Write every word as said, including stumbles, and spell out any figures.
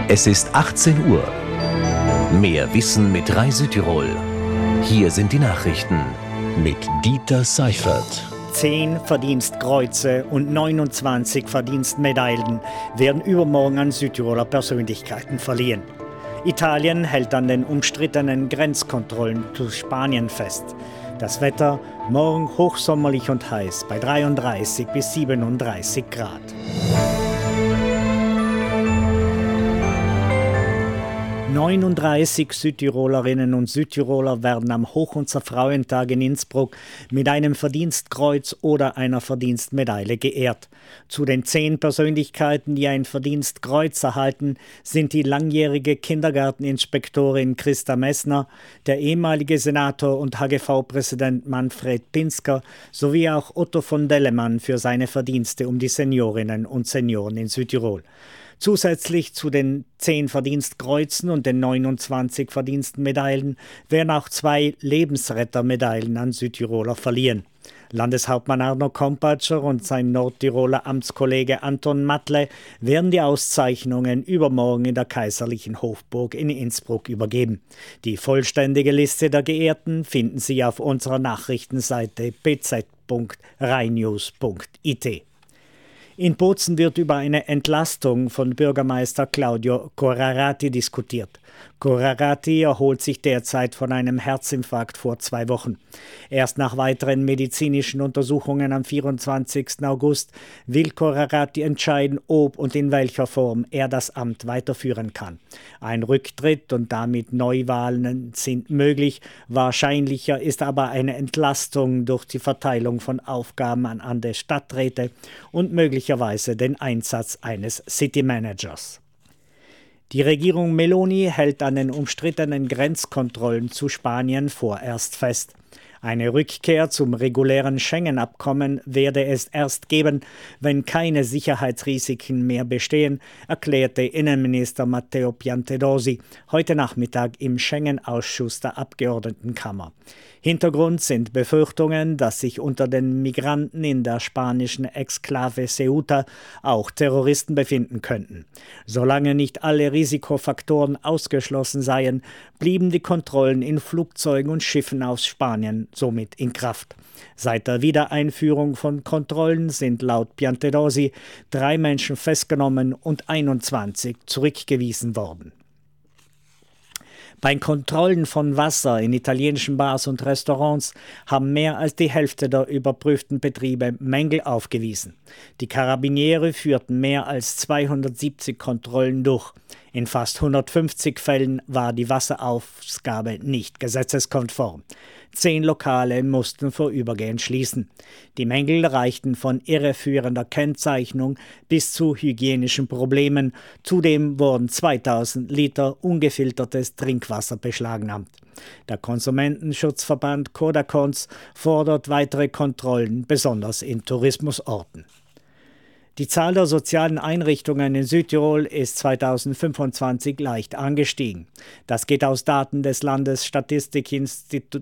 Es ist achtzehn Uhr. Mehr Wissen mit Rai Südtirol. Hier sind die Nachrichten mit Dieter Seifert. Zehn Verdienstkreuze und neunundzwanzig Verdienstmedaillen werden übermorgen an Südtiroler Persönlichkeiten verliehen. Italien hält an den umstrittenen Grenzkontrollen zu Spanien fest. Das Wetter morgen hochsommerlich und heiß bei dreiunddreißig bis siebenunddreißig Grad. neununddreißig Südtirolerinnen und Südtiroler werden am Hoch- und Frauentag in Innsbruck mit einem Verdienstkreuz oder einer Verdienstmedaille geehrt. Zu den zehn Persönlichkeiten, die ein Verdienstkreuz erhalten, sind die langjährige Kindergarteninspektorin Christa Messner, der ehemalige Senator und H G V-Präsident Manfred Pinsker sowie auch Otto von Dellemann für seine Verdienste um die Seniorinnen und Senioren in Südtirol. Zusätzlich zu den zehn Verdienstkreuzen und den neunundzwanzig Verdienstmedaillen werden auch zwei Lebensrettermedaillen an Südtiroler verliehen. Landeshauptmann Arno Kompatscher und sein Nordtiroler Amtskollege Anton Matle werden die Auszeichnungen übermorgen in der Kaiserlichen Hofburg in Innsbruck übergeben. Die vollständige Liste der Geehrten finden Sie auf unserer Nachrichtenseite b z punkt rainews punkt i t. In Bozen wird über eine Entlastung von Bürgermeister Claudio Corrarati diskutiert. Corrarati erholt sich derzeit von einem Herzinfarkt vor zwei Wochen. Erst nach weiteren medizinischen Untersuchungen am vierundzwanzigsten August will Corrarati entscheiden, ob und in welcher Form er das Amt weiterführen kann. Ein Rücktritt und damit Neuwahlen sind möglich. Wahrscheinlicher ist aber eine Entlastung durch die Verteilung von Aufgaben an andere Stadträte und möglicherweise den Einsatz eines City Managers. Die Regierung Meloni hält an den umstrittenen Grenzkontrollen zu Spanien vorerst fest. Eine Rückkehr zum regulären Schengen-Abkommen werde es erst geben, wenn keine Sicherheitsrisiken mehr bestehen, erklärte Innenminister Matteo Piantedosi heute Nachmittag im Schengen-Ausschuss der Abgeordnetenkammer. Hintergrund sind Befürchtungen, dass sich unter den Migranten in der spanischen Exklave Ceuta auch Terroristen befinden könnten. Solange nicht alle Risikofaktoren ausgeschlossen seien, blieben die Kontrollen in Flugzeugen und Schiffen aus Spanien somit in Kraft. Seit der Wiedereinführung von Kontrollen sind laut Piantedosi drei Menschen festgenommen und einundzwanzig zurückgewiesen worden. Bei Kontrollen von Wasser in italienischen Bars und Restaurants haben mehr als die Hälfte der überprüften Betriebe Mängel aufgewiesen. Die Carabinieri führten mehr als zweihundertsiebzig Kontrollen durch. In fast hundertfünfzig Fällen war die Wasserausgabe nicht gesetzeskonform. Zehn Lokale mussten vorübergehend schließen. Die Mängel reichten von irreführender Kennzeichnung bis zu hygienischen Problemen. Zudem wurden zweitausend Liter ungefiltertes Trinkwasser beschlagnahmt. Der Konsumentenschutzverband Kodakons fordert weitere Kontrollen, besonders in Tourismusorten. Die Zahl der sozialen Einrichtungen in Südtirol ist zweitausendfünfundzwanzig leicht angestiegen. Das geht aus Daten des Landesstatistikinstituts